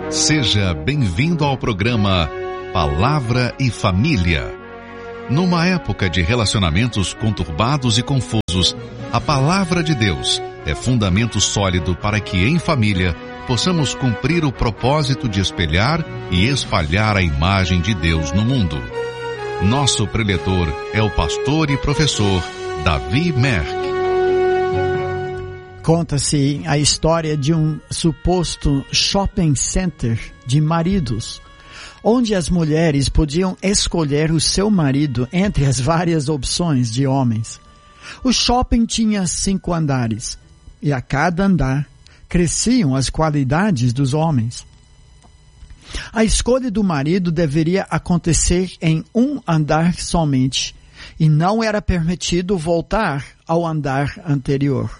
Seja bem-vindo ao programa Palavra e Família. Numa época de relacionamentos conturbados e confusos, a Palavra de Deus é fundamento sólido para que, em família, possamos cumprir o propósito de espelhar e espalhar a imagem de Deus no mundo. Nosso preletor é o pastor e professor Davi Merck. Conta-se a história de um suposto shopping center de maridos, onde as mulheres podiam escolher o seu marido entre as várias opções de homens. O shopping tinha 5 andares, e a cada andar cresciam as qualidades dos homens. A escolha do marido deveria acontecer em um andar somente, e não era permitido voltar ao andar anterior.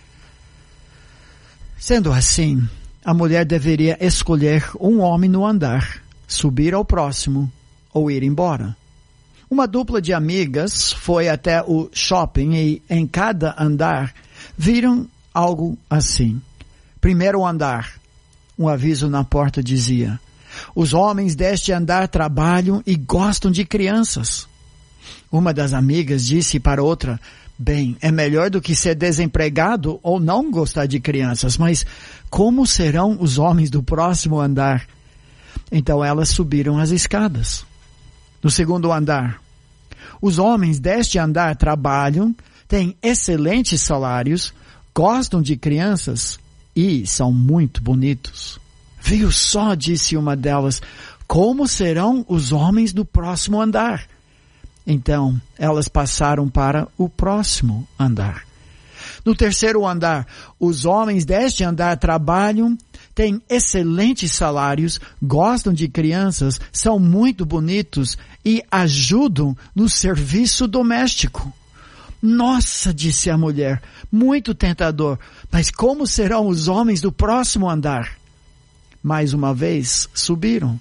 Sendo assim, a mulher deveria escolher um homem no andar, subir ao próximo ou ir embora. Uma dupla de amigas foi até o shopping e em cada andar viram algo assim. Primeiro andar, um aviso na porta dizia: os homens deste andar trabalham e gostam de crianças. Uma das amigas disse para outra: bem, é melhor do que ser desempregado ou não gostar de crianças, mas como serão os homens do próximo andar? Então elas subiram as escadas. No segundo andar, os homens deste andar trabalham, têm excelentes salários, gostam de crianças e são muito bonitos. Viu só, disse uma delas, como serão os homens do próximo andar? Então, elas passaram para o próximo andar. No terceiro andar, os homens deste andar trabalham, têm excelentes salários, gostam de crianças, são muito bonitos e ajudam no serviço doméstico. Nossa, disse a mulher, muito tentador, mas como serão os homens do próximo andar? Mais uma vez, subiram.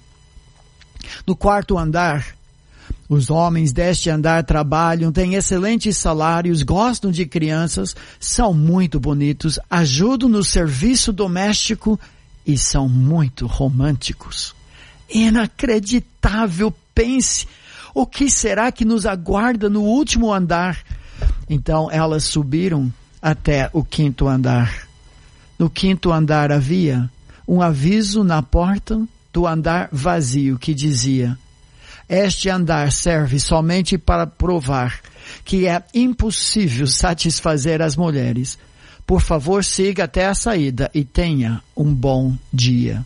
No quarto andar, os homens deste andar trabalham, têm excelentes salários, gostam de crianças, são muito bonitos, ajudam no serviço doméstico e são muito românticos. Inacreditável, pense, o que será que nos aguarda no último andar? Então elas subiram até o quinto andar. No quinto andar havia um aviso na porta do andar vazio que dizia: este andar serve somente para provar que é impossível satisfazer as mulheres. Por favor, siga até a saída e tenha um bom dia.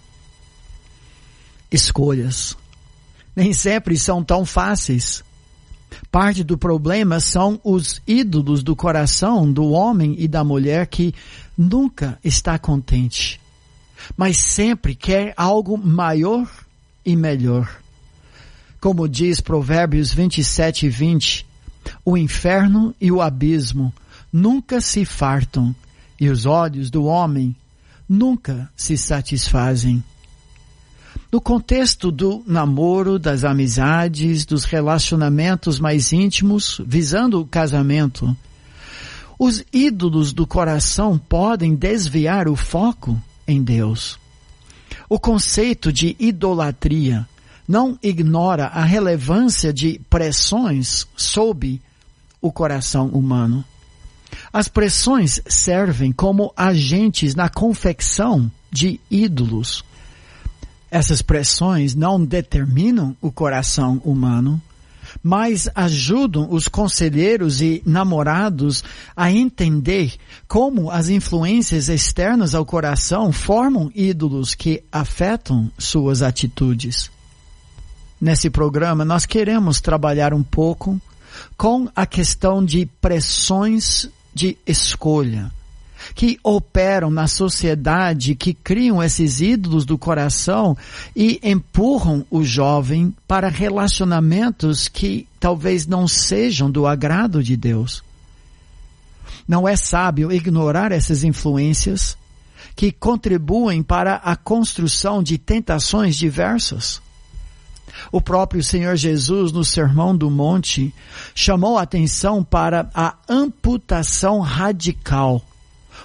Escolhas nem sempre são tão fáceis. Parte do problema são os ídolos do coração do homem e da mulher que nunca está contente, mas sempre quer algo maior e melhor. Como diz Provérbios 27:20, o inferno e o abismo nunca se fartam, e os olhos do homem nunca se satisfazem. No contexto do namoro, das amizades, dos relacionamentos mais íntimos, visando o casamento, os ídolos do coração podem desviar o foco em Deus. O conceito de idolatria não ignora a relevância de pressões sob o coração humano. As pressões servem como agentes na confecção de ídolos. Essas pressões não determinam o coração humano, mas ajudam os conselheiros e namorados a entender como as influências externas ao coração formam ídolos que afetam suas atitudes. Nesse programa, nós queremos trabalhar um pouco com a questão de pressões de escolha que operam na sociedade, que criam esses ídolos do coração e empurram o jovem para relacionamentos que talvez não sejam do agrado de Deus. Não é sábio ignorar essas influências que contribuem para a construção de tentações diversas. O próprio Senhor Jesus, no Sermão do Monte, chamou a atenção para a amputação radical,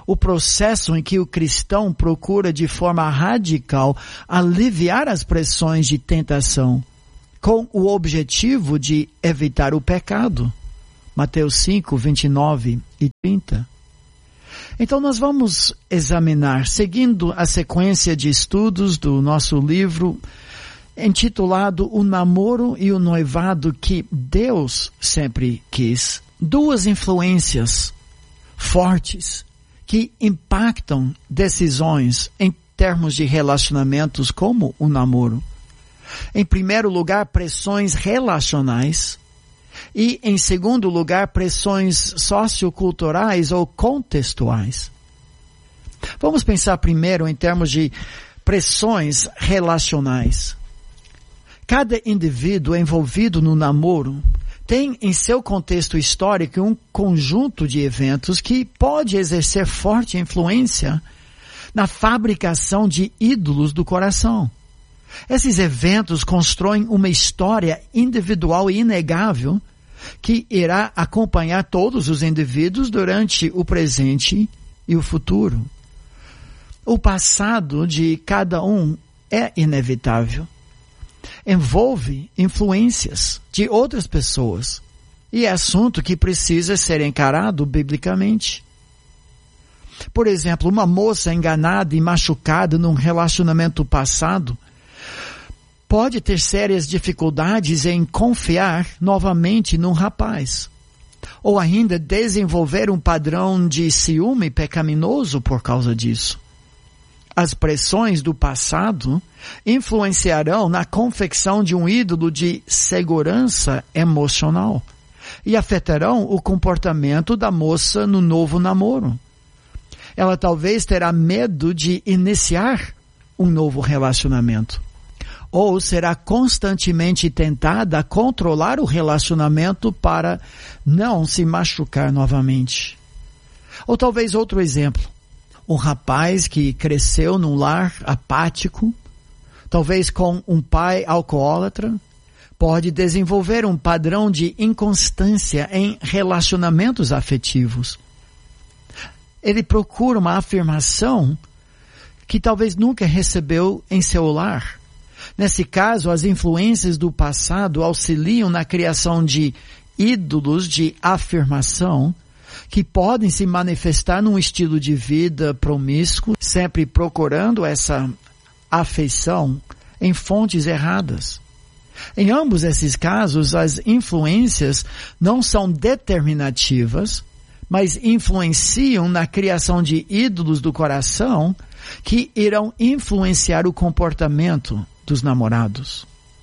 o processo em que o cristão procura de forma radical aliviar as pressões de tentação, com o objetivo de evitar o pecado. Mateus 5, 29 e 30. Então nós vamos examinar, seguindo a sequência de estudos do nosso livro, intitulado O Namoro e o Noivado que Deus Sempre Quis, duas influências fortes que impactam decisões em termos de relacionamentos como o namoro. Em primeiro lugar, pressões relacionais e, em segundo lugar, pressões socioculturais ou contextuais. Vamos pensar primeiro em termos de pressões relacionais. Cada indivíduo envolvido no namoro tem em seu contexto histórico um conjunto de eventos que pode exercer forte influência na fabricação de ídolos do coração. Esses eventos constroem uma história individual e inegável que irá acompanhar todos os indivíduos durante o presente e o futuro. O passado de cada um é inevitável. Envolve influências de outras pessoas e é assunto que precisa ser encarado biblicamente. Por exemplo, uma moça enganada e machucada num relacionamento passado pode ter sérias dificuldades em confiar novamente num rapaz, ou ainda desenvolver um padrão de ciúme pecaminoso por causa disso. As pressões do passado influenciarão na confecção de um ídolo de segurança emocional e afetarão o comportamento da moça no novo namoro. Ela talvez terá medo de iniciar um novo relacionamento, ou será constantemente tentada a controlar o relacionamento para não se machucar novamente. Ou talvez outro exemplo. Um rapaz que cresceu num lar apático, talvez com um pai alcoólatra, pode desenvolver um padrão de inconstância em relacionamentos afetivos. Ele procura uma afirmação que talvez nunca recebeu em seu lar. Nesse caso, as influências do passado auxiliam na criação de ídolos de afirmação que podem se manifestar num estilo de vida promíscuo, sempre procurando essa afeição em fontes erradas. Em ambos esses casos, as influências não são determinativas, mas influenciam na criação de ídolos do coração que irão influenciar o comportamento dos namorados.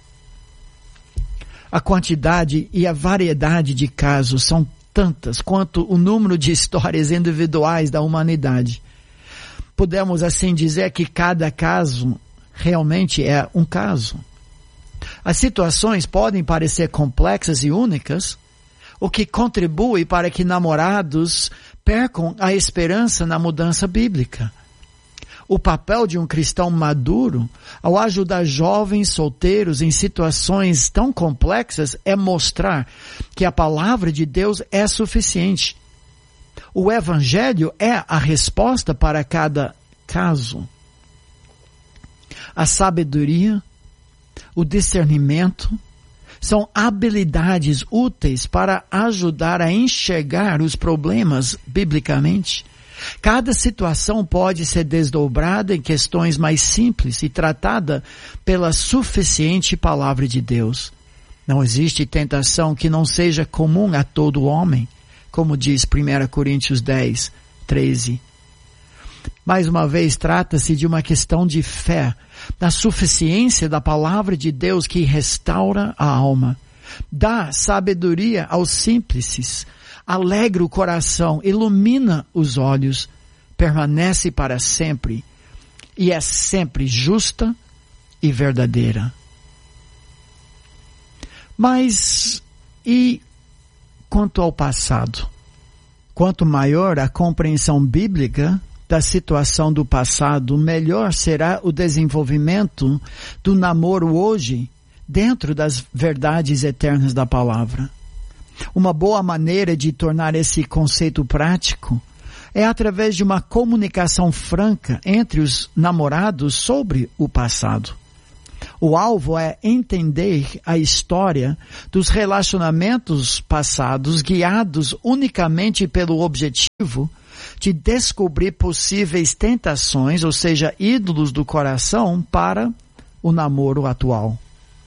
A quantidade e a variedade de casos são tantas quanto o número de histórias individuais da humanidade. Podemos assim dizer que cada caso realmente é um caso. As situações podem parecer complexas e únicas, o que contribui para que namorados percam a esperança na mudança bíblica. O papel de um cristão maduro, ao ajudar jovens solteiros em situações tão complexas, é mostrar que a palavra de Deus é suficiente. O Evangelho é a resposta para cada caso. A sabedoria, o discernimento, são habilidades úteis para ajudar a enxergar os problemas biblicamente. Cada situação pode ser desdobrada em questões mais simples e tratada pela suficiente palavra de Deus. Não existe tentação que não seja comum a todo homem, como diz 1 Coríntios 10, 13. Mais uma vez, trata-se de uma questão de fé, da suficiência da palavra de Deus que restaura a alma, dá sabedoria aos simples, alegra o coração, ilumina os olhos, permanece para sempre e é sempre justa e verdadeira. Mas e quanto ao passado? Quanto maior a compreensão bíblica da situação do passado, melhor será o desenvolvimento do namoro hoje dentro das verdades eternas da palavra. Uma boa maneira de tornar esse conceito prático É através de uma comunicação franca entre os namorados sobre o passado. O alvo é entender a história dos relacionamentos passados, guiados unicamente pelo objetivo de descobrir possíveis tentações, ou seja, ídolos do coração, para o namoro atual.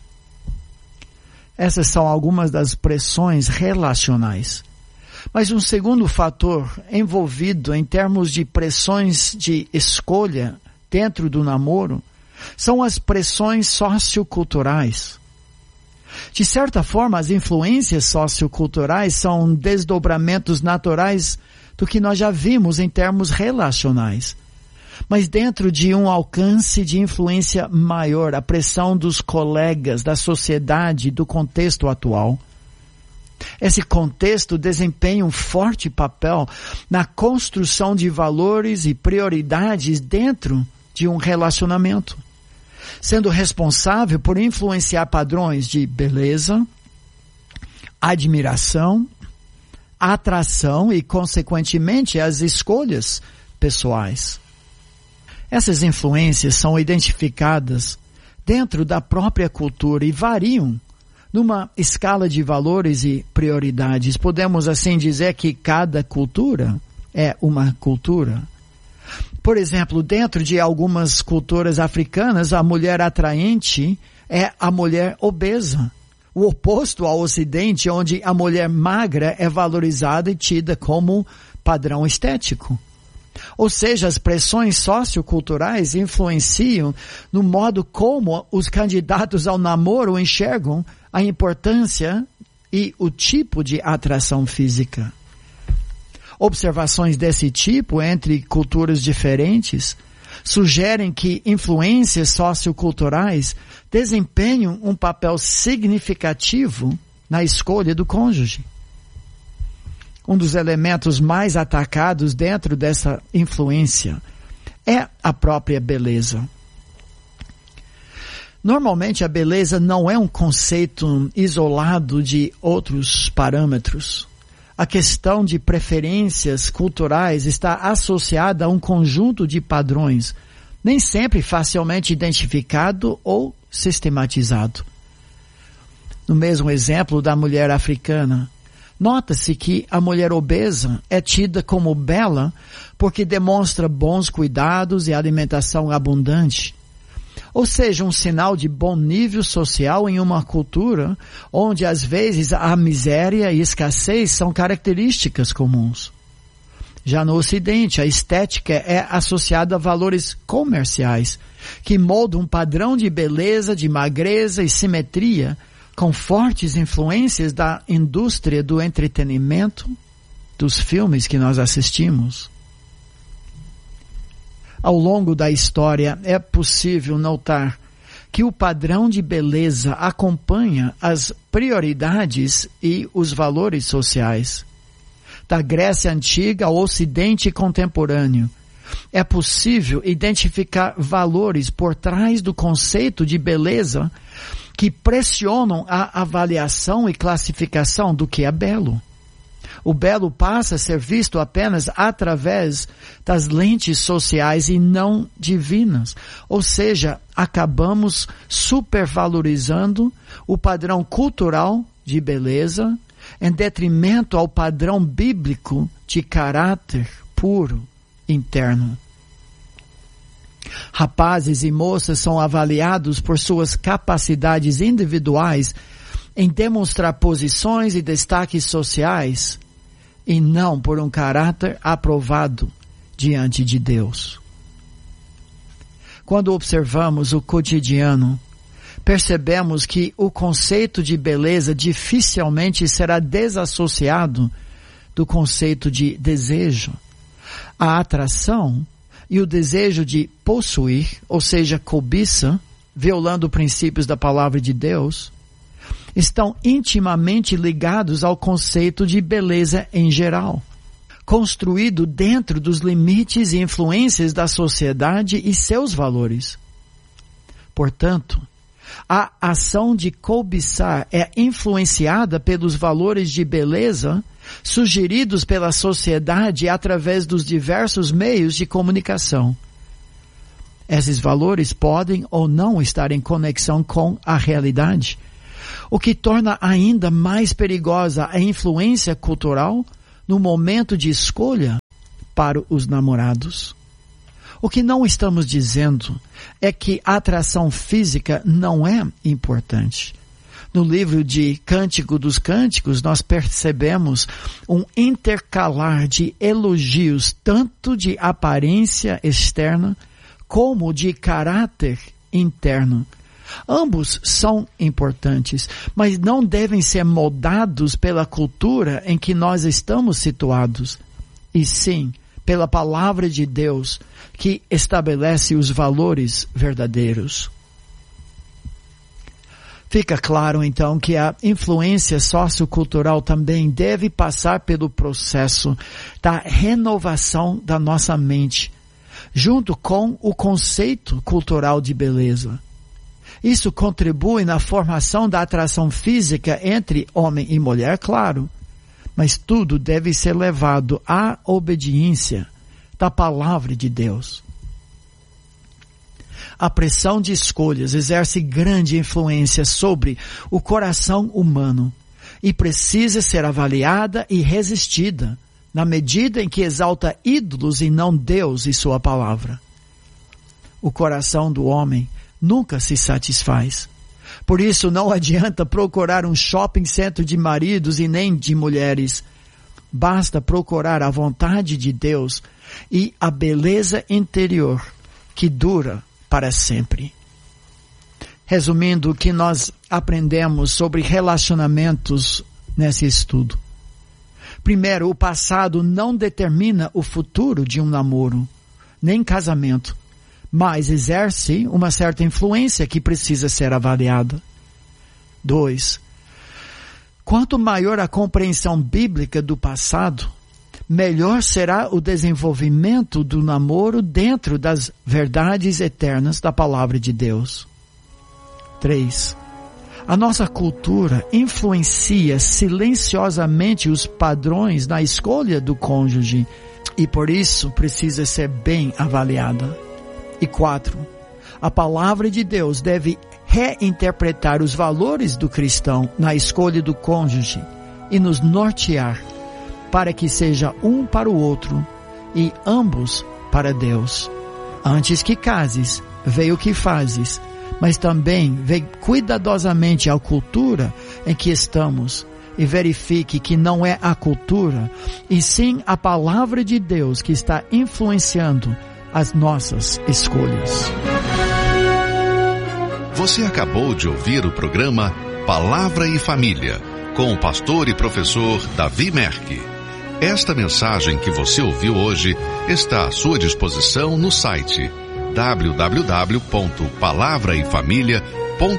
Essas são algumas das pressões relacionais. Mas um segundo fator envolvido em termos de pressões de escolha dentro do namoro são as pressões socioculturais. De certa forma, as influências socioculturais são desdobramentos naturais do que nós já vimos em termos relacionais. Mas dentro de um alcance de influência maior, a pressão dos colegas, da sociedade, do contexto atual. Esse contexto desempenha um forte papel na construção de valores e prioridades dentro de um relacionamento, sendo responsável por influenciar padrões de beleza, admiração, atração e, consequentemente, as escolhas pessoais. Essas influências são identificadas dentro da própria cultura e variam numa escala de valores e prioridades. Podemos assim dizer que cada cultura é uma cultura. Por exemplo, dentro de algumas culturas africanas, a mulher atraente é a mulher obesa. O oposto ao Ocidente, onde a mulher magra é valorizada e tida como padrão estético. Ou seja, as pressões socioculturais influenciam no modo como os candidatos ao namoro enxergam a importância e o tipo de atração física. Observações desse tipo entre culturas diferentes sugerem que influências socioculturais desempenham um papel significativo na escolha do cônjuge. Um dos elementos mais atacados dentro dessa influência é a própria beleza. Normalmente a beleza não é um conceito isolado de outros parâmetros. A questão de preferências culturais está associada a um conjunto de padrões, nem sempre facilmente identificado ou sistematizado. No mesmo exemplo da mulher africana, nota-se que a mulher obesa é tida como bela porque demonstra bons cuidados e alimentação abundante. Ou seja, um sinal de bom nível social em uma cultura onde às vezes a miséria e escassez são características comuns. Já no Ocidente, a estética é associada a valores comerciais, que moldam um padrão de beleza, de magreza e simetria, com fortes influências da indústria do entretenimento, dos filmes que nós assistimos. Ao longo da história, é possível notar que o padrão de beleza acompanha as prioridades e os valores sociais. Da Grécia Antiga ao Ocidente contemporâneo, é possível identificar valores por trás do conceito de beleza que pressionam a avaliação e classificação do que é belo. O belo passa a ser visto apenas através das lentes sociais e não divinas. Ou seja, acabamos supervalorizando o padrão cultural de beleza em detrimento ao padrão bíblico de caráter puro interno. Rapazes e moças são avaliados por suas capacidades individuais em demonstrar posições e destaques sociais e não por um caráter aprovado diante de Deus. Quando observamos o cotidiano, percebemos que o conceito de beleza dificilmente será desassociado do conceito de desejo. A atração e o desejo de possuir, ou seja, cobiça, violando princípios da palavra de Deus, estão intimamente ligados ao conceito de beleza em geral, construído dentro dos limites e influências da sociedade e seus valores. Portanto, a ação de cobiçar é influenciada pelos valores de beleza sugeridos pela sociedade através dos diversos meios de comunicação. Esses valores podem ou não estar em conexão com a realidade, o que torna ainda mais perigosa a influência cultural no momento de escolha para os namorados. O que não estamos dizendo é que a atração física não é importante. No livro de Cântico dos Cânticos, nós percebemos um intercalar de elogios tanto de aparência externa como de caráter interno. Ambos são importantes, mas não devem ser moldados pela cultura em que nós estamos situados, e sim pela palavra de Deus, que estabelece os valores verdadeiros. Fica claro, então, que a influência sociocultural também deve passar pelo processo da renovação da nossa mente, junto com o conceito cultural de beleza. Isso contribui na formação da atração física entre homem e mulher, claro, mas tudo deve ser levado à obediência da palavra de Deus. A pressão de escolhas exerce grande influência sobre o coração humano e precisa ser avaliada e resistida na medida em que exalta ídolos e não Deus e sua palavra. O coração do homem nunca se satisfaz. Por isso não adianta procurar um shopping center de maridos e nem de mulheres. Basta procurar a vontade de Deus e a beleza interior que dura para sempre. Resumindo o que nós aprendemos sobre relacionamentos nesse estudo. Primeiro, o passado não determina o futuro de um namoro, nem casamento, mas exerce uma certa influência que precisa ser avaliada. 2. Quanto maior a compreensão bíblica do passado, melhor será o desenvolvimento do namoro dentro das verdades eternas da palavra de Deus. 3. A nossa cultura influencia silenciosamente os padrões na escolha do cônjuge e por isso precisa ser bem avaliada. E 4. A palavra de Deus deve reinterpretar os valores do cristão na escolha do cônjuge e nos nortear para que seja um para o outro e ambos para Deus. Antes que cases, vê o que fazes, mas também vê cuidadosamente a cultura em que estamos e verifique que não é a cultura, e sim a palavra de Deus que está influenciando as nossas escolhas. Você acabou de ouvir o programa Palavra e Família, com o pastor e professor Davi Merck. Esta mensagem que você ouviu hoje está à sua disposição no site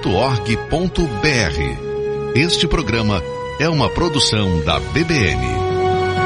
www.palavraefamilia.org.br. Este programa é uma produção da BBN.